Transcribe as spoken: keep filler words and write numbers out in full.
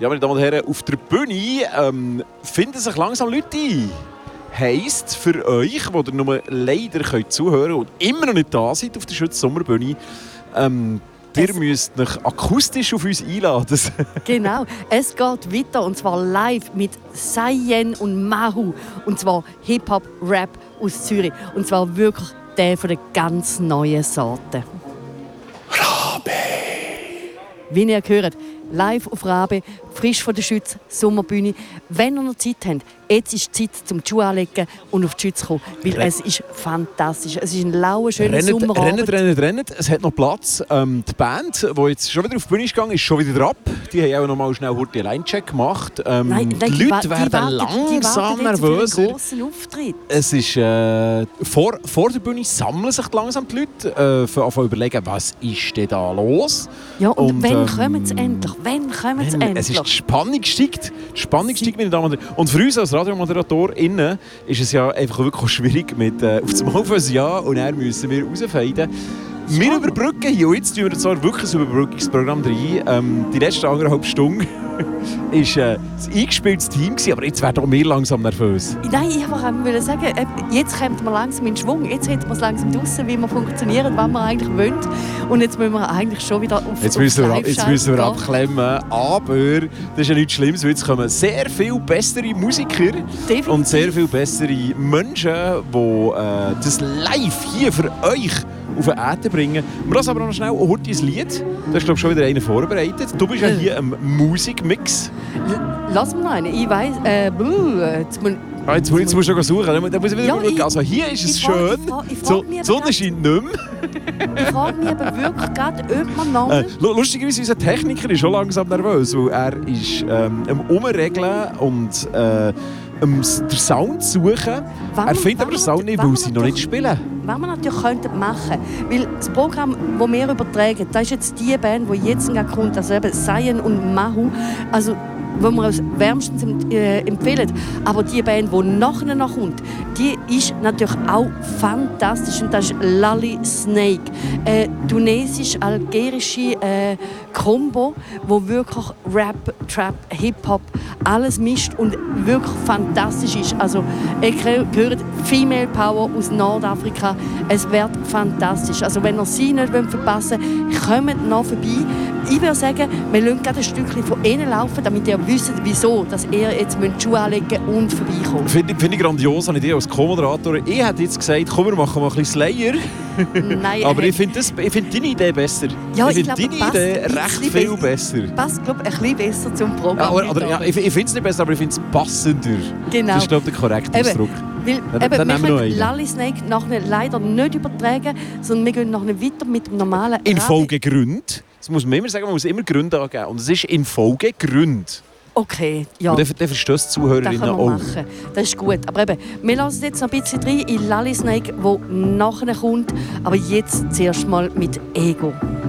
Ja, meine Damen und Herren, auf der Bühne ähm, finden sich langsam Leute ein. Heisst für euch, die ihr nur leider könnt zuhören und immer noch nicht da seid auf der Schütz Sommerbühne, ähm, ihr müsst euch akustisch auf uns einladen. Genau, es geht weiter und zwar live mit Sayen und Mahu. Und zwar Hip-Hop-Rap aus Zürich. Und zwar wirklich der von der ganz neuen Sorte. Rabe! Wie ihr hört, live auf Rabe, frisch von der Schütz Sommerbühne. Wenn ihr noch Zeit habt, jetzt ist die Zeit zum Schuh anlegen und auf die Schütz kommen, weil Ren- es ist fantastisch. Es ist ein lauer, schöner Rennt, Sommerabend. rennt, rennt, rennt. Es hat noch Platz. Ähm, die Band, die jetzt schon wieder auf die Bühne ist gegangen, ist schon wieder drauf. Die haben auch noch mal schnell einen Line-Check gemacht. Ähm, Nein, nein, die wa- Leute werden warten- langsam die warten jetzt auf nervöser. einen grossen Auftritt. Es ist, äh, vor, vor der Bühne sammeln sich langsam die Leute, äh, für anfangen zu überlegen, was ist denn da los? Ja, und, Und, wann ähm, kommen sie endlich? Wann kommen sie Es endlich? ist die Spannung steigt. Die Spannung steigt, meine Damen und Herren. Und für uns als RadioModeratorinnen ist es ja einfach wirklich schwierig mit äh, auf das Mal für ein Ja und dann müssen wir rausfaden. Wir überbrücken hier und jetzt tun wir zwar wirklich ein Überbrückungsprogramm rein. Ähm, die letzte anderthalb Stunden war äh, ein eingespieltes Team, gewesen, aber jetzt werden auch wir langsam nervös. Nein, ich wollte sagen, äh, jetzt kommt man langsam in Schwung. Jetzt hat man es langsam draussen, wie wir funktionieren, was wir eigentlich wollen. Und jetzt müssen wir eigentlich schon wieder auf Jetzt auf müssen, wir, ab- Live jetzt müssen wir gehen. abklemmen, aber das ist ja nichts Schlimmes, weil jetzt kommen sehr viel bessere Musiker Definitiv. und sehr viel bessere Menschen, die äh, das live hier für euch auf den Äther bringen. Wir lassen aber noch schnell auch heute ein Lied. Du hast, glaube ich, schon wieder einen vorbereitet. Du bist ja hier im Musikmix. L- Lass mal noch einen. Ich weiss, äh, buh, jetzt muss, Ah, jetzt, jetzt musst du noch suchen. Da muss ich wieder Ja, schauen. ich- Also hier ist es ich frage- schön. ich frage- ich So, frage mich die aber Sonne grad- scheint nicht mehr. ich frage mich aber wirklich gerade, ob man noch Äh, lu- lustigerweise, unser Techniker ist schon langsam nervös, weil er ist ähm, am Umregeln und äh, am s- den Sound suchen. Wann Er wir- findet wann aber den wir- Sound nicht, wann weil wir sie noch nicht natürlich- spielen. was wir natürlich könnten machen, weil das Programm, das wir übertragen, das ist jetzt die Band, die jetzt gerade kommt, also eben Sayen und Mahu, also wo wir uns wärmstens äh, empfehlen. Aber die Band, die nachher noch kommt, die ist natürlich auch fantastisch und das ist Lali Snake. Äh, tunesisch-algerische äh, Kombo, wo wirklich Rap, Trap, Hip-Hop alles mischt und wirklich fantastisch ist. Also ihr hört Female Power aus Nordafrika. Es wird fantastisch. Also wenn ihr sie nicht verpassen wollt, kommt noch vorbei. Ich würde sagen, wir lassen gerade ein Stückchen von ihnen laufen, damit ihr wisst, wieso dass ihr jetzt die Schuhe anlegen und vorbeikommt. Finde ich, find ich grandios, habe ich dir als Co-Moderator. Ich hätte jetzt gesagt, komm, wir machen mal ein bisschen Slayer. Nein, Aber äh, ich finde find deine Idee besser. Ja, ich ich finde glaube, deine passt Idee ein recht bisschen viel besser. besser. passt, glaube ich, ein bisschen besser zum Programm. Ja, aber, heute aber, ja, Abend. ich ich finde es nicht besser, aber ich finde es passender. Genau. Das ist, glaube ich, der korrekte Eben, Ausdruck. Weil, Dann- eben, dann wir nehmen wir noch können einen. Lali Snake nachher leider nicht übertragen, sondern wir gehen nachher weiter mit dem normalen In Radio- Folgegründen. Das muss man immer sagen, man muss immer Gründe angeben. Und es ist in Folgegründen. Okay, ja. Und dann, dann verstehst du die Das Zuhörerinnen können wir auch. machen. Das ist gut. Aber eben, wir lassen jetzt noch ein bisschen rein in Lali Snake, der nachher kommt. Aber jetzt zuerst mal mit Ego.